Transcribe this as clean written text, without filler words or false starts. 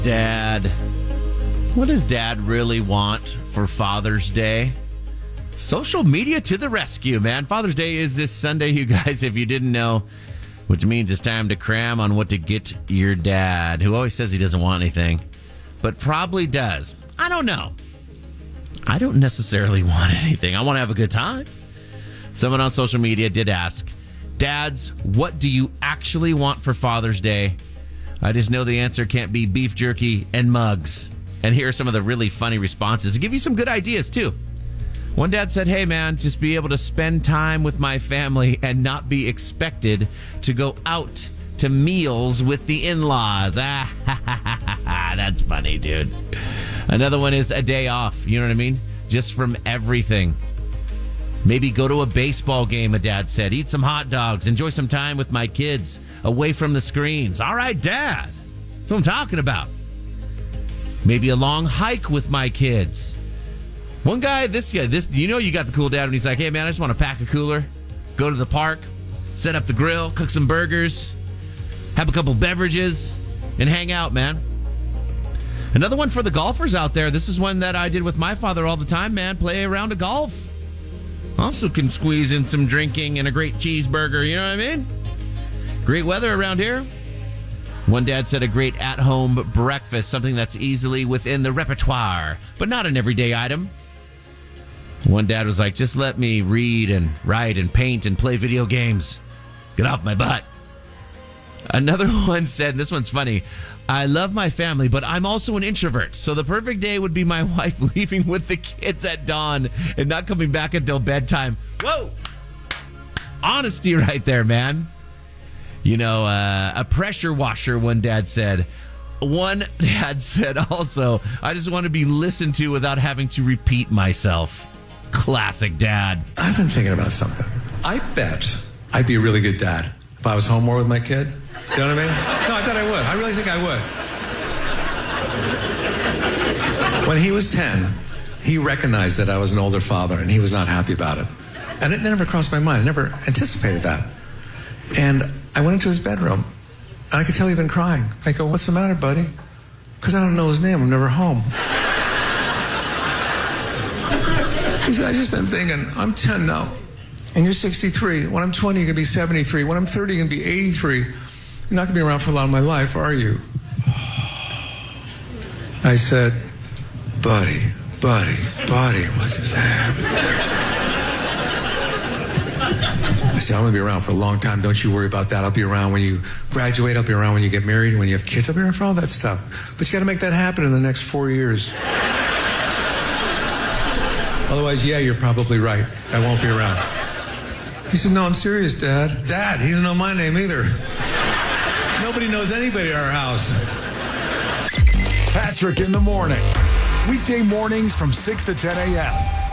Dad. What does Dad really want for Father's Day? Social media to the rescue, man. Father's Day is this Sunday, you guys, if you didn't know, which means it's time to cram on what to get your dad, who always says he doesn't want anything, but probably does. I don't know. I don't necessarily want anything. I want to have a good time. Someone on social media did ask, Dads, what do you actually want for Father's Day? I just know the answer can't be beef jerky and mugs. And here are some of the really funny responses to give you some good ideas, too. One dad said, hey, man, just be able to spend time with my family and not be expected to go out to meals with the in-laws. That's funny, dude. Another one is a day off. You know what I mean? Just from everything. Maybe go to a baseball game, a dad said. Eat some hot dogs. Enjoy some time with my kids away from the screens. All right, Dad. That's what I'm talking about. Maybe a long hike with my kids. One guy, you know you got the cool dad when he's like, hey, man, I just want to pack a cooler, go to the park, set up the grill, cook some burgers, have a couple beverages, and hang out, man. Another one for the golfers out there. This is one that I did with my father all the time, man. Play a round of golf. Also can squeeze in some drinking and a great cheeseburger, you know what I mean? Great weather around here. One dad said a great at-home breakfast, something that's easily within the repertoire, but not an everyday item. One dad was like, just let me read and write and paint and play video games. Get off my butt. Another one said, and this one's funny, I love my family, but I'm also an introvert. So the perfect day would be my wife leaving with the kids at dawn and not coming back until bedtime. Whoa! Honesty right there, man. You know, a pressure washer, one dad said. One dad said also, I just want to be listened to without having to repeat myself. Classic dad. I've been thinking about something. I bet I'd be a really good dad if I was home more with my kid. You know what I mean? No, I bet I would. I really think I would. When he was 10, he recognized that I was an older father, and he was not happy about it. And it never crossed my mind. I never anticipated that. And I went into his bedroom, and I could tell he'd been crying. I go, what's the matter, buddy? Because I don't know his name. I'm never home. He said, I've just been thinking, I'm 10 now, and you're 63. When I'm 20, you're going to be 73. When I'm 30, you're going to be 83. You're not going to be around for a lot of my life, are you? I said, buddy, what's this happening? I said, I'm going to be around for a long time. Don't you worry about that. I'll be around when you graduate. I'll be around when you get married. When you have kids, I'll be around for all that stuff. But you got to make that happen in the next 4 years. Otherwise, yeah, you're probably right. I won't be around. He said, no, I'm serious, Dad. Dad, he doesn't know my name either. Nobody knows anybody at our house. Patrick in the morning. Weekday mornings from 6 to 10 a.m.